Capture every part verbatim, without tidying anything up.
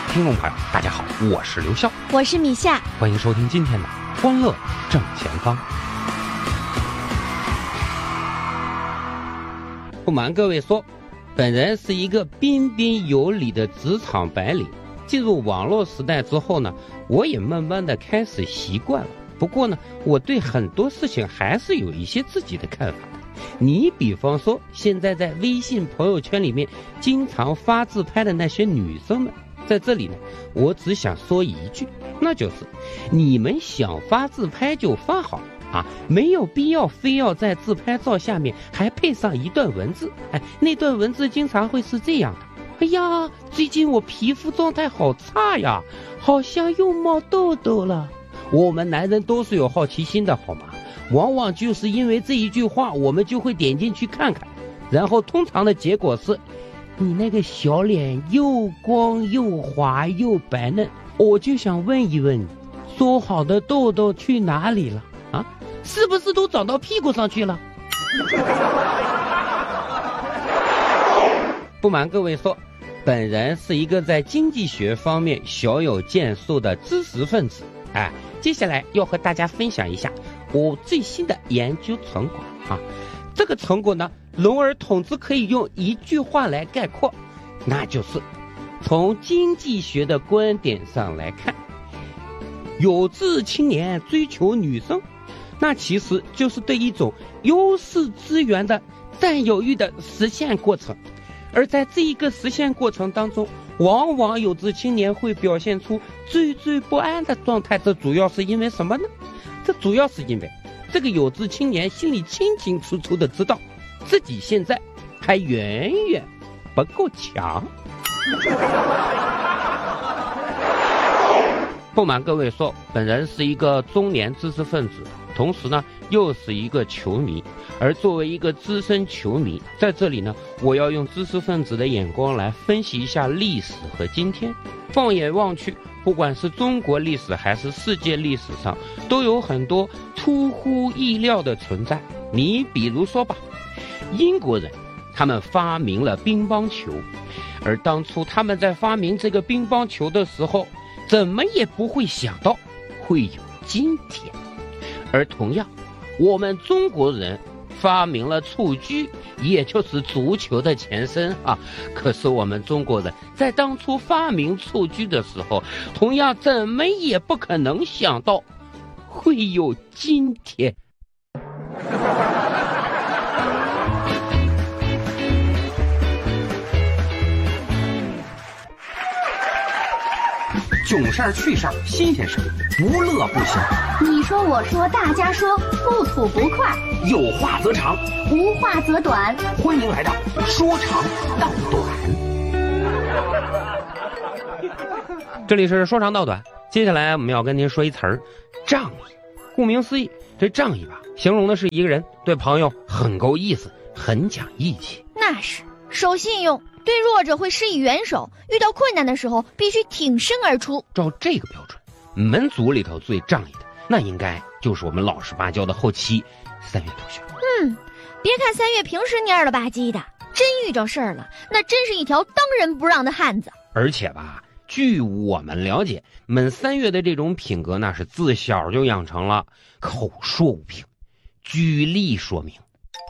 听众朋友大家好，我是刘笑， 我是米夏， 欢迎收听今天的欢乐正前方。不瞒各位说，本人是一个彬彬有礼的职场白领，进入网络时代之后呢，我也慢慢的开始习惯了。不过呢，我对很多事情还是有一些自己的看法的。你比方说，现在在微信朋友圈里面经常发自拍的那些女生们，在这里呢，我只想说一句，那就是你们想发自拍就发好啊，没有必要非要在自拍照下面还配上一段文字。哎，那段文字经常会是这样的：哎呀，最近我皮肤状态好差呀，好像又冒痘痘了。我们男人都是有好奇心的好吗？往往就是因为这一句话，我们就会点进去看看，然后通常的结果是，你那个小脸又光又滑又白嫩，我就想问一问你，说好的痘痘去哪里了啊？是不是都长到屁股上去了？不瞒各位说，本人是一个在经济学方面小有建树的知识分子。哎，接下来要和大家分享一下我最新的研究成果啊。这个成果呢，笼而统之可以用一句话来概括，那就是从经济学的观点上来看，有志青年追求女生，那其实就是对一种优势资源的占有欲的实现过程。而在这一个实现过程当中，往往有志青年会表现出惴惴不安的状态，这主要是因为什么呢？这主要是因为这个有志青年心里清清楚楚的知道，自己现在还远远不够强。不瞒各位说，本人是一个中年知识分子，同时呢又是一个球迷。而作为一个资深球迷，在这里呢，我要用知识分子的眼光来分析一下历史和今天。放眼望去，不管是中国历史还是世界历史上，都有很多出乎意料的存在。你比如说吧，英国人他们发明了乒乓球，而当初他们在发明这个乒乓球的时候，怎么也不会想到会有今天。而同样，我们中国人发明了蹴鞠，也就是足球的前身啊。可是我们中国人在当初发明蹴鞠的时候，同样怎么也不可能想到会有今天。囧事儿、趣事儿、新鲜事儿，不乐不行。 你说我说大家说，不吐不快， 有话则长， 无话则短。 欢迎来到说长道短。这里是说长道短，接下来我们要跟您说一词儿，仗义。顾名思义，这仗义吧，形容的是一个人对朋友很够意思，很讲义气。 那是守信用，对弱者会施以援手，遇到困难的时候必须挺身而出。 照这个标准，门族里头最仗义的，那应该就是我们老实巴交的后期三月同学。 嗯，别看三月平时蔫了吧唧的，真遇着事儿了，那真是一条当仁不让的汉子。 而且吧，据我们了解，门三月的这种品格那是自小就养成了，口说无凭。举例说明，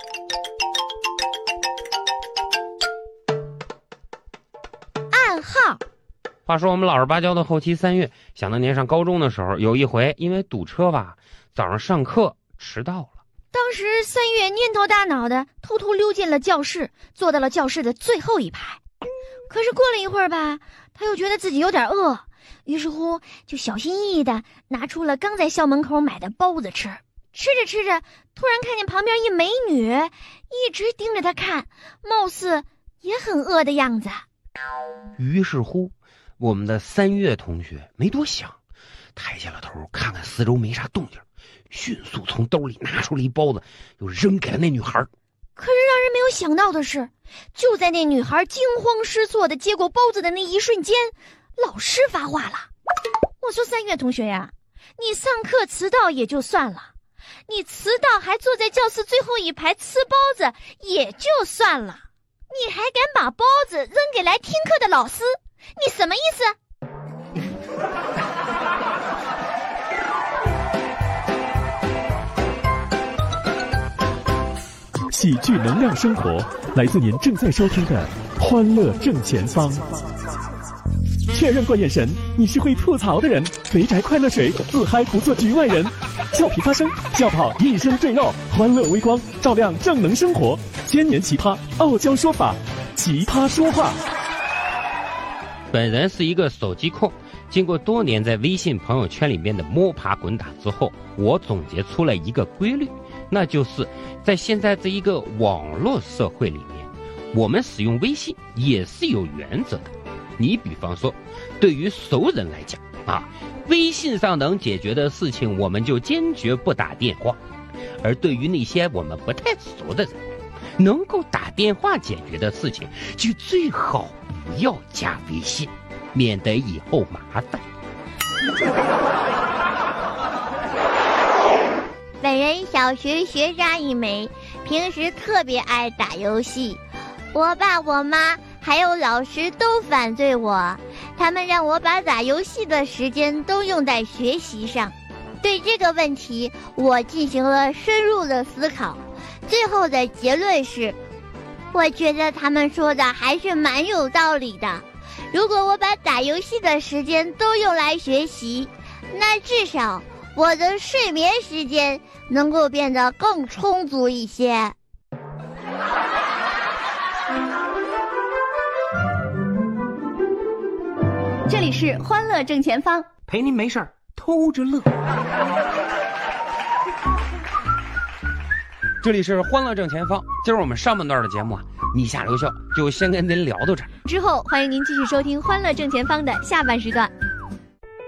暗号。 话说我们老实巴交的后期三月，想当年上高中的时候，有一回因为堵车吧，早上上课迟到了。 当时三月蔫头大脑的偷偷溜进了教室，坐到了教室的最后一排。可是过了一会儿吧，他又觉得自己有点饿，于是乎就小心翼翼的拿出了刚在校门口买的包子吃。吃着吃着，突然看见旁边一美女一直盯着他看，貌似也很饿的样子。 于是乎，我们的三月同学没多想，抬起了头看看四周没啥动静，迅速从兜里拿出了一包子，又扔给了那女孩。 可是让人没有想到的是，就在那女孩惊慌失措的接过包子的那一瞬间，老师发话了。我说三月同学呀，你上课迟到也就算了，你迟到还坐在教室最后一排吃包子也就算了，你还敢把包子扔给来听课的老师，你什么意思？ 喜剧能量生活，来自您正在收听的《欢乐正前方》。确认过眼神，你是会吐槽的人。肥宅快乐水，自嗨不做局外人。俏皮发声，笑跑一身赘肉。欢乐微光，照亮正能生活。千年奇葩，傲娇说法，奇葩说话。 本人是一个手机控，经过多年在微信朋友圈里面的摸爬滚打之后，我总结出了一个规律，那就是在现在这一个网络社会里面，我们使用微信也是有原则的。你比方说，对于熟人来讲啊，微信上能解决的事情，我们就坚决不打电话；而对于那些我们不太熟的人，能够打电话解决的事情，就最好不要加微信，免得以后麻烦。 本人小学学渣一枚，平时特别爱打游戏。我爸我妈还有老师都反对我，他们让我把打游戏的时间都用在学习上。对这个问题，我进行了深入的思考，最后的结论是，我觉得他们说的还是蛮有道理的。如果我把打游戏的时间都用来学习，那至少我的睡眠时间能够变得更充足一些。 这里是欢乐正前方， 陪您没事儿偷着乐。 这里是欢乐正前方，今儿我们上半段的节目啊，你下留校就先跟您聊到这儿。 之后欢迎您继续收听欢乐正前方的下半时段。